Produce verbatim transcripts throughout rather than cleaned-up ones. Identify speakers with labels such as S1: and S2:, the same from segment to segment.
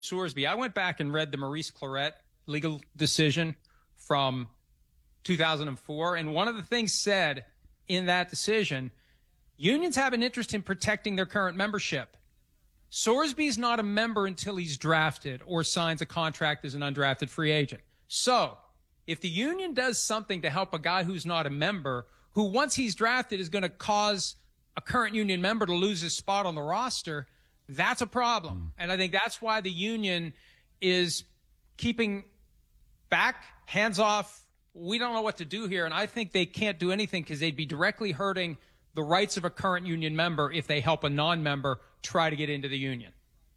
S1: Sorsby. I went back and read the Maurice Clarett legal decision from two thousand four, and one of the things said in that decision, unions have an interest in protecting their current membership. Sorsby's not a member until he's drafted or signs a contract as an undrafted free agent. So if the union does something to help a guy who's not a member, who once he's drafted is going to cause a current union member to lose his spot on the roster, that's a problem. Mm. And I think that's why the union is keeping back, hands off. We don't know what to do here. And I think they can't do anything because they'd be directly hurting the rights of a current union member if they help a non-member try to get into the union.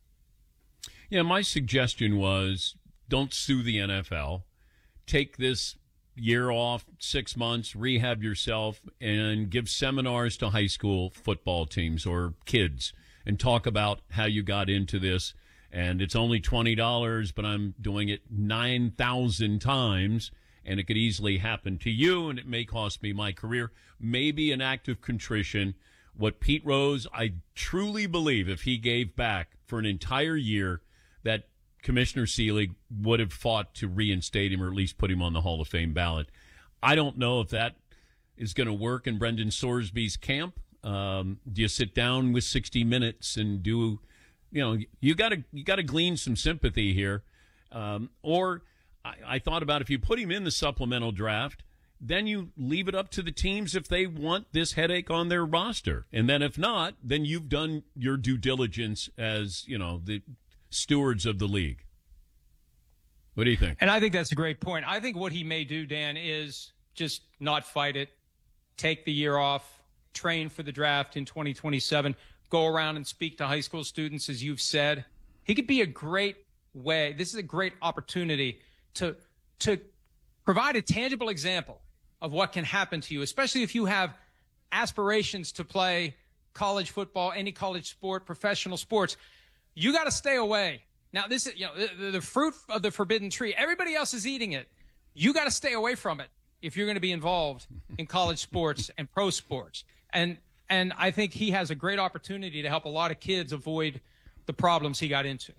S2: Yeah, my suggestion was don't sue the N F L. Take this year off, six months, rehab yourself, and give seminars to high school football teams or kids and talk about how you got into this. And it's only twenty dollars, but I'm doing it nine thousand times, and it could easily happen to you, and it may cost me my career. Maybe an act of contrition. What Pete Rose, I truly believe if he gave back for an entire year, that Commissioner Seelig would have fought to reinstate him or at least put him on the Hall of Fame ballot. I don't know if that is going to work in Brendan Sorsby's camp. Um, do you sit down with sixty minutes and do, you know, you got to you got to glean some sympathy here. Um, or I, I thought about if you put him in the supplemental draft, then you leave it up to the teams if they want this headache on their roster. And then if not, then you've done your due diligence as, you know, the stewards of the league. What do you think?
S1: And I think that's a great point. I think what he may do, Dan, is just not fight it, take the year off, train for the draft in twenty twenty-seven, go around and speak to high school students, as you've said. He could be a great way. This is a great opportunity to to provide a tangible example of what can happen to you, especially if you have aspirations to play college football, any college sport, professional sports. You got to stay away. Now, this is, you know, the, the fruit of the forbidden tree. Everybody else is eating it. You got to stay away from it if you're going to be involved in college sports and pro sports. And and I think he has a great opportunity to help a lot of kids avoid the problems he got into.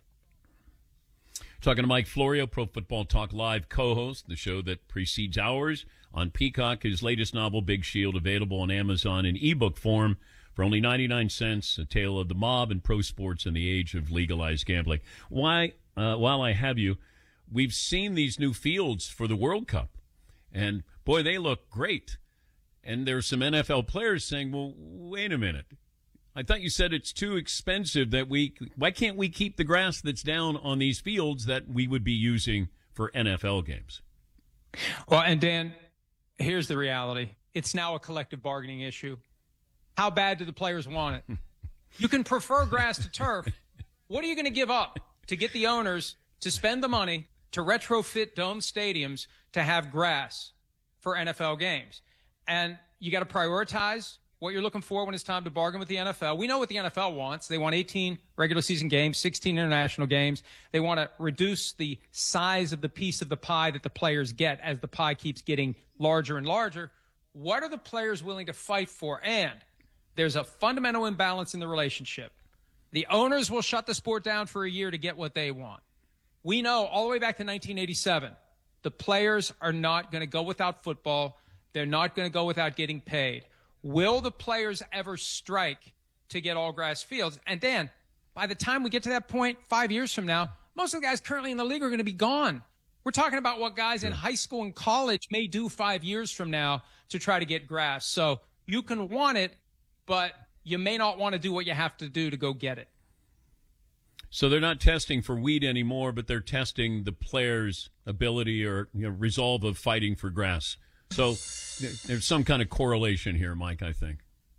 S2: Talking to Mike Florio, Pro Football Talk Live co-host, the show that precedes ours on Peacock. His latest novel, Big Shield, available on Amazon in ebook form for only ninety-nine cents, a tale of the mob and pro sports in the age of legalized gambling. Why, uh, while I have you, we've seen these new fields for the World Cup, and boy, they look great. And there's some N F L players saying, well, wait a minute. I thought you said it's too expensive that we, why can't we keep the grass that's down on these fields that we would be using for N F L games?
S1: Well, and Dan, here's the reality. It's now a collective bargaining issue. How bad do the players want it? You can prefer grass to turf. What are you going to give up to get the owners to spend the money to retrofit dome stadiums to have grass for N F L games? And you got to prioritize what you're looking for when it's time to bargain with the N F L. We know what the N F L wants. They want eighteen regular season games, sixteen international games. They want to reduce the size of the piece of the pie that the players get as the pie keeps getting larger and larger. What are the players willing to fight for? And there's a fundamental imbalance in the relationship. The owners will shut the sport down for a year to get what they want. We know all the way back to nineteen eighty-seven, the players are not going to go without football. They're not going to go without getting paid. Will the players ever strike to get all grass fields? And Dan, by the time we get to that point, five years from now, most of the guys currently in the league are going to be gone. We're talking about what guys in high school and college may do five years from now to try to get grass. So you can want it, but you may not want to do what you have to do to go get it.
S2: So they're not testing for weed anymore, but they're testing the players' ability or, you know, resolve of fighting for grass. So there's some kind of correlation here, Mike, I think.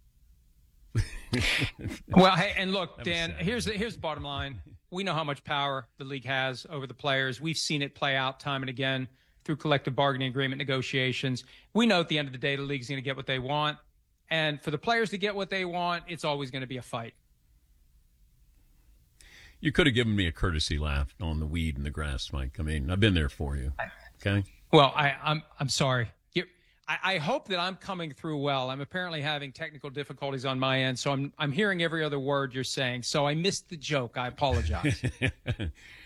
S1: Well, hey, and look, Dan, here's the, here's the bottom line. We know how much power the league has over the players. We've seen it play out time and again through collective bargaining agreement negotiations. We know at the end of the day, the league's going to get what they want. And for the players to get what they want, it's always going to be a fight.
S2: You could have given me a courtesy laugh on the weed and the grass, Mike. I mean, I've been there for you. Okay?
S1: Well, I, I'm I'm sorry. I, I hope that I'm coming through well. I'm apparently having technical difficulties on my end, so I'm I'm hearing every other word you're saying. So I missed the joke. I apologize.